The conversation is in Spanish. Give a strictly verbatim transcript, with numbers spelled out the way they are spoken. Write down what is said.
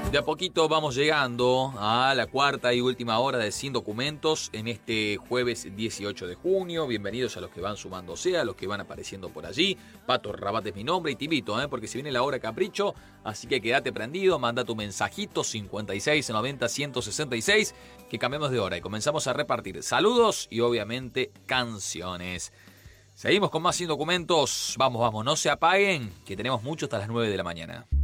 De a poquito vamos llegando a la cuarta y última hora de Sin Documentos en este jueves dieciocho de junio. Bienvenidos a los que van sumándose, a los que van apareciendo por allí. Pato Rabat es mi nombre y te invito, ¿eh? porque se viene la hora capricho, así que quédate prendido, manda tu mensajito cincuenta y seis noventa ciento sesenta y seis, que cambiemos de hora y comenzamos a repartir saludos y obviamente canciones. Seguimos con más Sin Documentos. Vamos, vamos, no se apaguen, que tenemos mucho hasta las nueve de la mañana.